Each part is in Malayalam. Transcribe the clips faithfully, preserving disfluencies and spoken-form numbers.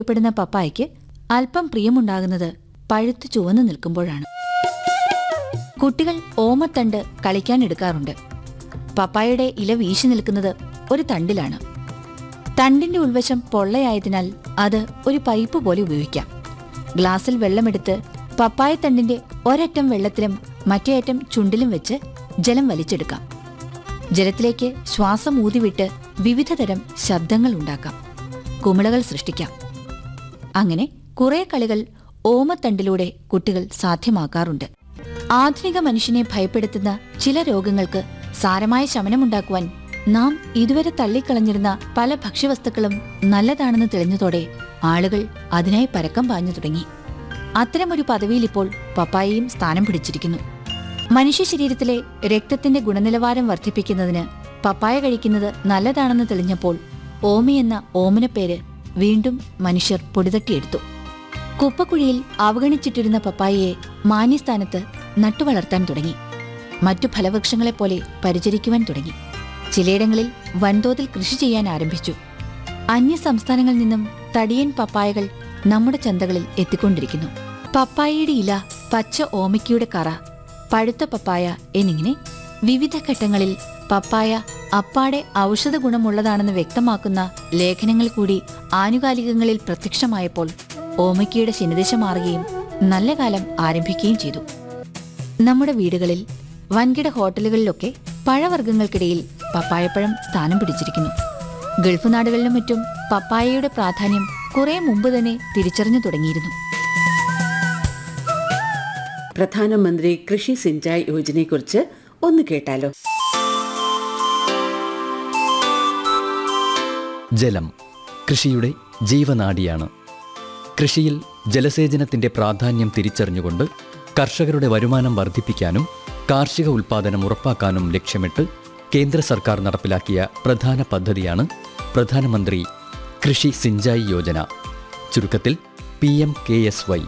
പ്പെടുന്ന പപ്പായയ്ക്ക് അല്പം പ്രിയമുണ്ടാകുന്നത് പഴുത്തു ചുവന്നു നിൽക്കുമ്പോഴാണ്. കുട്ടികൾ ഓമത്തണ്ട് കളിക്കാനെടുക്കാറുണ്ട്. പപ്പായയുടെ ഇല വീശി നിൽക്കുന്നത് ഒരു തണ്ടിലാണ്. തണ്ടിന്റെ ഉൾവശം പൊള്ളയായതിനാൽ അത് ഒരു പൈപ്പ് പോലെ ഉപയോഗിക്കാം. ഗ്ലാസ്സിൽ വെള്ളമെടുത്ത് പപ്പായത്തണ്ടിന്റെ ഒരറ്റം വെള്ളത്തിലും മറ്റേ അറ്റം ചുണ്ടിലും വെച്ച് ജലം വലിച്ചെടുക്കാം. ജലത്തിലേക്ക് ശ്വാസം ഊതിവിട്ട് വിവിധതരം ശബ്ദങ്ങൾ ഉണ്ടാക്കാം, കുമിളകൾ സൃഷ്ടിക്കാം. അങ്ങനെ കുറെ കളികൾ ഓമത്തണ്ടിലൂടെ കുട്ടികൾ സാധ്യമാക്കാറുണ്ട്. ആധുനിക മനുഷ്യനെ ഭയപ്പെടുത്തുന്ന ചില രോഗങ്ങൾക്ക് സാരമായ ശമനമുണ്ടാക്കുവാൻ നാം ഇതുവരെ തള്ളിക്കളഞ്ഞിരുന്ന പല ഭക്ഷ്യവസ്തുക്കളും നല്ലതാണെന്ന് തെളിഞ്ഞതോടെ ആളുകൾ അതിനായി പരക്കം പാഞ്ഞു തുടങ്ങി. അത്തരമൊരു പദവിയിൽ ഇപ്പോൾ പപ്പായയും സ്ഥാനം പിടിച്ചിരിക്കുന്നു. മനുഷ്യ ശരീരത്തിലെ രക്തത്തിന്റെ ഗുണനിലവാരം വർദ്ധിപ്പിക്കുന്നതിന് പപ്പായ കഴിക്കുന്നത് നല്ലതാണെന്ന് തെളിഞ്ഞപ്പോൾ ഓമി എന്ന ഓമനപ്പേര് വീണ്ടും മനുഷ്യർ പൊടിതട്ടിയെടുത്തു. കുപ്പക്കുഴിയിൽ അവഗണിച്ചിട്ടിരുന്ന പപ്പായയെ മാന്യസ്ഥാനത്ത് നട്ടുവളർത്താൻ തുടങ്ങി. മറ്റു ഫലവൃക്ഷങ്ങളെപ്പോലെ പരിചരിക്കുവാൻ തുടങ്ങി. ചിലയിടങ്ങളിൽ വൻതോതിൽ കൃഷി ചെയ്യാൻ ആരംഭിച്ചു. അന്യ സംസ്ഥാനങ്ങളിൽ നിന്നും തടിയൻ പപ്പായകൾ നമ്മുടെ ചന്തകളിൽ എത്തിക്കൊണ്ടിരിക്കുന്നു. പപ്പായയുടെ ഇല, പച്ച ഓമയ്ക്കയുടെ കറ, പഴുത്ത പപ്പായ എന്നിങ്ങനെ വിവിധ ഘട്ടങ്ങളിൽ പപ്പായ അപ്പാടെ ഔഷധ ഗുണമുള്ളതാണെന്ന് വ്യക്തമാക്കുന്ന ലേഖനങ്ങൾ കൂടി ആനുകാലികങ്ങളിൽ പ്രത്യക്ഷമായപ്പോൾ ഓമയ്ക്കയുടെ ശനിദശ മാറുകയും നല്ല കാലം ആരംഭിക്കുകയും ചെയ്തു. നമ്മുടെ വീടുകളിൽ, വൻകിട ഹോട്ടലുകളിലൊക്കെ പഴവർഗ്ഗങ്ങൾക്കിടയിൽ പപ്പായപ്പഴം സ്ഥാനം പിടിച്ചിരിക്കുന്നു. ഗൾഫ് നാടുകളിലും മറ്റും പപ്പായയുടെ പ്രാധാന്യം കുറെ മുമ്പ് തന്നെ തിരിച്ചറിഞ്ഞു തുടങ്ങിയിരുന്നു. പ്രധാനമന്ത്രി കൃഷി സിഞ്ചായ് യോജനയെക്കുറിച്ച് ഒന്ന് കേട്ടാലോ. ജലം കൃഷിയുടെ ജീവനാഡിയാണ്. കൃഷിയിൽ ജലസേചനത്തിന്റെ പ്രാധാന്യം തിരിച്ചറിഞ്ഞുകൊണ്ട് കർഷകരുടെ വരുമാനം വർദ്ധിപ്പിക്കാനും കാർഷിക ഉൽപ്പാദനം ഉറപ്പാക്കാനും ലക്ഷ്യമിട്ട് കേന്ദ്ര സർക്കാർ നടപ്പിലാക്കിയ പ്രധാന പദ്ധതിയാണ് പ്രധാനമന്ത്രി കൃഷി സിഞ്ചായി യോജന, ചുരുക്കത്തിൽ P M K S Y.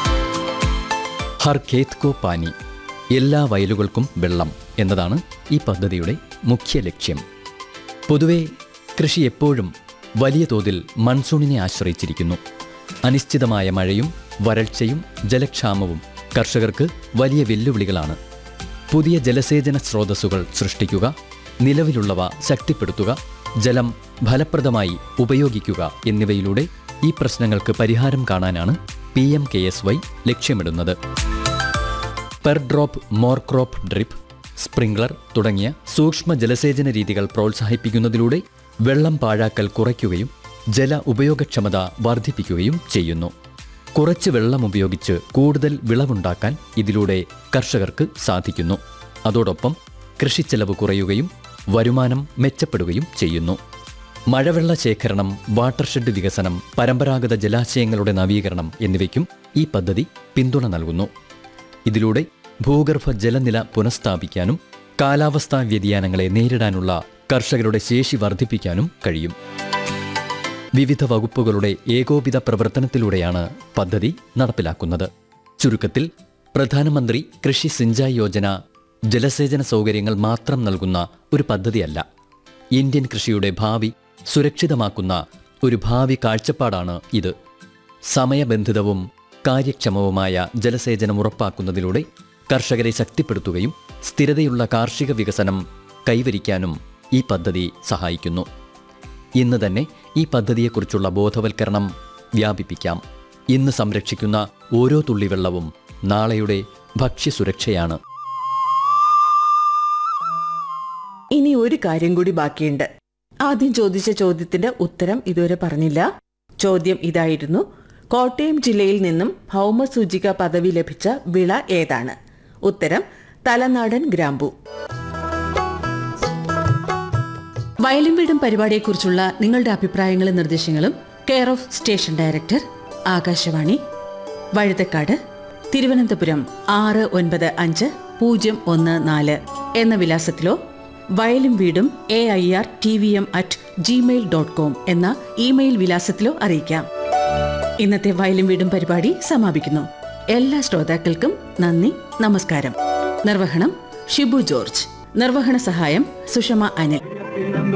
Har ഖേത് കോ പാനി, എല്ലാ വയലുകൾക്കും വെള്ളം എന്നതാണ് ഈ പദ്ധതിയുടെ മുഖ്യ ലക്ഷ്യം. പൊതുവെ കൃഷി എപ്പോഴും വലിയ തോതിൽ മൺസൂണിനെ ആശ്രയിച്ചിരിക്കുന്നു. അനിശ്ചിതമായ മഴയും വരൾച്ചയും ജലക്ഷാമവും കർഷകർക്ക് വലിയ വെല്ലുവിളികളാണ്. പുതിയ ജലസേചന സ്രോതസ്സുകൾ സൃഷ്ടിക്കുക, നിലവിലുള്ളവ ശക്തിപ്പെടുത്തുക, ജലം ഫലപ്രദമായി ഉപയോഗിക്കുക എന്നിവയിലൂടെ ഈ പ്രശ്നങ്ങൾക്ക് പരിഹാരം കാണാനാണ് P M K S Y ലക്ഷ്യമിടുന്നത്. Per drop more crop drip, sprinkler തുടങ്ങിയ സൂക്ഷ്മ ജലസേചന രീതികൾ പ്രോത്സാഹിപ്പിക്കുന്നതിലൂടെ വെള്ളം പാഴാക്കൽ കുറയ്ക്കുകയും ജല ഉപയോഗക്ഷമത വർദ്ധിപ്പിക്കുകയും ചെയ്യുന്നു. കുറച്ച് വെള്ളം ഉപയോഗിച്ച് കൂടുതൽ വിളവുണ്ടാക്കാൻ ഇതിലൂടെ കർഷകർക്ക് സാധിക്കുന്നു. അതോടൊപ്പം കൃഷിച്ചെലവ് കുറയുകയും വരുമാനം മെച്ചപ്പെടുകയും ചെയ്യുന്നു. മഴവെള്ള ശേഖരണം, വാട്ടർഷെഡ് വികസനം, പരമ്പരാഗത ജലാശയങ്ങളുടെ നവീകരണം എന്നിവയ്ക്കും ഈ പദ്ധതി പിന്തുണ നൽകുന്നു. ഇതിലൂടെ ഭൂഗർഭ ജലനില പുനഃസ്ഥാപിക്കാനും കാലാവസ്ഥാ വ്യതിയാനങ്ങളെ നേരിടാനുള്ള കർഷകരുടെ ശേഷി വർദ്ധിപ്പിക്കാനും കഴിയും. വിവിധ വകുപ്പുകളുടെ ഏകോപിത പ്രവർത്തനത്തിലൂടെയാണ് പദ്ധതി നടപ്പിലാക്കുന്നത്. ചുരുക്കത്തിൽ, പ്രധാനമന്ത്രി കൃഷി സിഞ്ചായ് യോജന ജലസേചന സൗകര്യങ്ങൾ മാത്രം നൽകുന്ന ഒരു പദ്ധതിയല്ല. ഇന്ത്യൻ കൃഷിയുടെ ഭാവി സുരക്ഷിതമാക്കുന്ന ഒരു ഭാവി കാഴ്ചപ്പാടാണ് ഇത്. സമയബന്ധിതവും കാര്യക്ഷമവുമായ ജലസേചനം ഉറപ്പാക്കുന്നതിലൂടെ കർഷകരെ ശക്തിപ്പെടുത്തുകയും സ്ഥിരതയുള്ള കാർഷിക വികസനം കൈവരിക്കാനും ഈ പദ്ധതി സഹായിക്കുന്നു. ഇന്ന് തന്നെ ഈ പദ്ധതിയെക്കുറിച്ചുള്ള ബോധവൽക്കരണം വ്യാപിപ്പിക്കാം. ഇന്ന് സംരക്ഷിക്കുന്ന ഓരോ തുള്ളി വെള്ളവും നാളെയുടെ ഭക്ഷ്യസുരക്ഷയാണ്. ഇനി ഒരു കാര്യം കൂടി ബാക്കിയുണ്ട്. ആദ്യം ചോദിച്ച ചോദ്യത്തിന്റെ ഉത്തരം ഇതുവരെ പറഞ്ഞില്ല. ചോദ്യം ഇതായിരുന്നു: കോട്ടയം ജില്ലയിൽ നിന്നും ഭൗമസൂചിക പദവി ലഭിച്ച വിള ഏതാണ്? ഉത്തരം തലനാടൻ ഗ്രാമ്പു. വയലും വീടും പരിപാടിയെക്കുറിച്ചുള്ള നിങ്ങളുടെ അഭിപ്രായങ്ങളും നിർദ്ദേശങ്ങളും care of station director, Akashvani, Vazhuthacaud, Thiruvananthapuram ആറ് ഒൻപത് അഞ്ച് പൂജ്യം ഒന്ന് നാല് എന്ന വിലാസത്തിലോ വയലും വീടും A I R T V M at Gmail dot com എന്ന ഇമെയിൽ വിലാസത്തിലോ അറിയിക്കാം. ഇന്നത്തെ വയലും വീടും പരിപാടി സമാപിക്കുന്നു. എല്ലാ ശ്രോതാക്കൾക്കും നന്ദി, നമസ്കാരം. നിർവഹണം ഷിബു ജോർജ്. നിർവഹണ സഹായം സുഷമ അനിൽ.